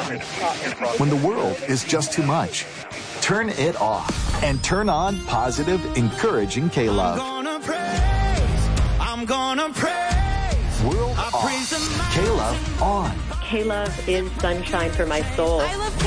When the world is just too much, turn it off and turn on positive, encouraging K-Love. I'm gonna praise. World off. K-Love on. K-Love is sunshine for my soul. I love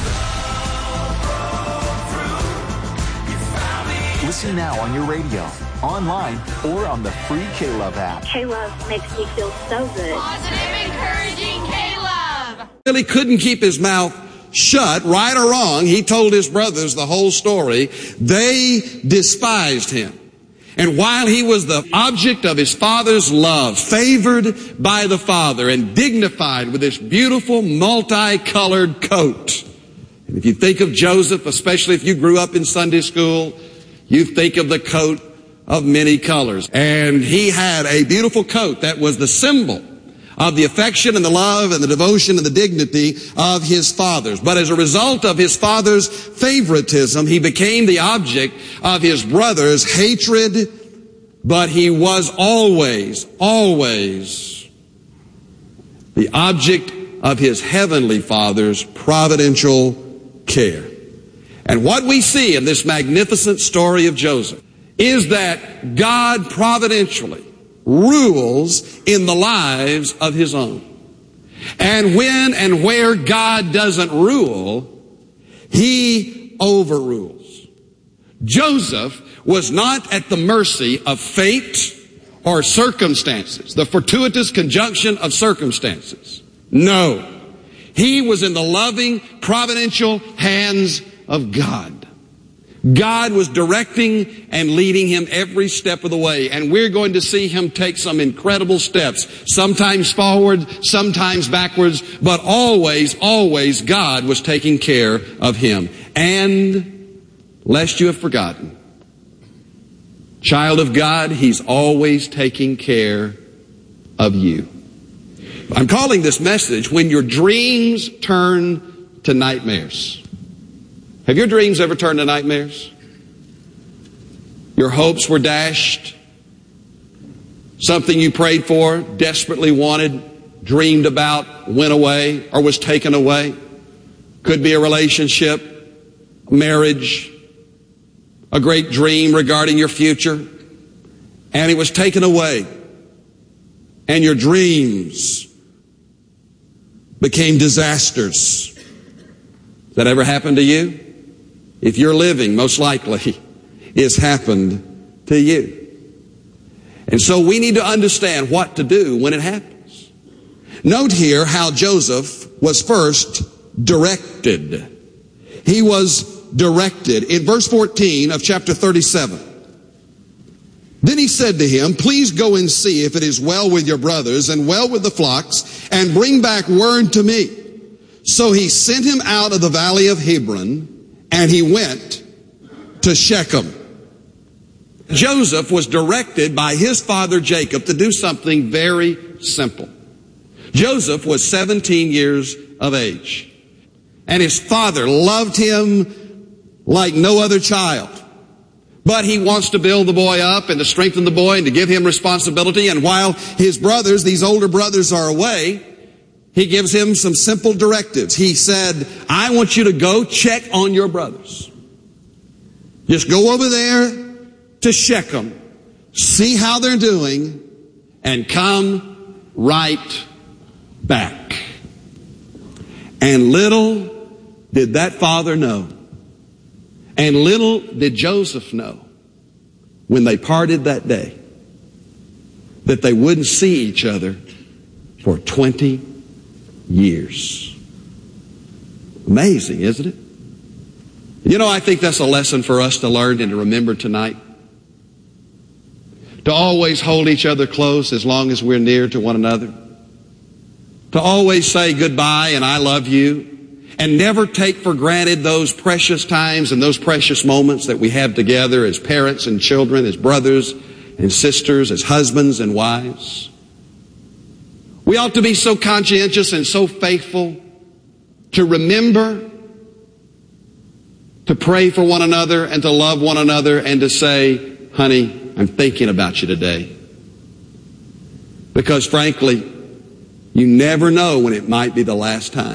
K-Love. Listen now on your radio, online, or on the free K-Love app. K-Love makes me feel so good. Positive, encouraging K-Love. Really couldn't keep his mouth shut, right or wrong. He told his brothers the whole story. They despised him. And while he was the object of his father's love, favored by the father and dignified with this beautiful multicolored coat. And if you think of Joseph, especially if you grew up in Sunday school, you think of the coat of many colors. And he had a beautiful coat that was the symbol of the affection and the love and the devotion and the dignity of his fathers. But as a result of his father's favoritism, he became the object of his brothers' hatred, but he was always the object of his heavenly Father's providential care. And what we see in this magnificent story of Joseph is that God providentially rules in the lives of his own. And when and where God doesn't rule, he overrules. Joseph was not at the mercy of fate or circumstances, the fortuitous conjunction of circumstances. No. He was in the loving, providential hands of God. God was directing and leading him every step of the way. And we're going to see him take some incredible steps, sometimes forward, sometimes backwards, but always God was taking care of him. And lest you have forgotten, child of God, he's always taking care of you. I'm calling this message, When Your Dreams Turn to Nightmares. Have your dreams ever turned to nightmares? Your hopes were dashed. Something you prayed for, desperately wanted, dreamed about, went away or was taken away. Could be a relationship, a marriage, a great dream regarding your future. And it was taken away. And your dreams became disasters. Has that ever happened to you? If you're living, most likely it's happened to you. And so we need to understand what to do when it happens. Note here how Joseph was first directed. He was directed. In verse 14 of chapter 37, then he said to him, please go and see if it is well with your brothers and well with the flocks, and bring back word to me. So he sent him out of the valley of Hebron, and he went to Shechem. Joseph was directed by his father Jacob to do something very simple. Joseph was 17 years of age, and his father loved him like no other child. But he wants to build the boy up and to strengthen the boy and to give him responsibility. And while his brothers, these older brothers, are away, he gives him some simple directives. He said, I want you to go check on your brothers. Just go over there to Shechem, see how they're doing, and come right back. And little did that father know, and little did Joseph know, when they parted that day, that they wouldn't see each other for 20 years. Amazing, isn't it? You know, I think that's a lesson for us to learn and to remember tonight. To always hold each other close as long as we're near to one another. To always say goodbye and I love you. And never take for granted those precious times and those precious moments that we have together as parents and children, as brothers and sisters, as husbands and wives. We ought to be so conscientious and so faithful to remember, to pray for one another and to love one another and to say, honey, I'm thinking about you today. Because frankly, you never know when it might be the last time.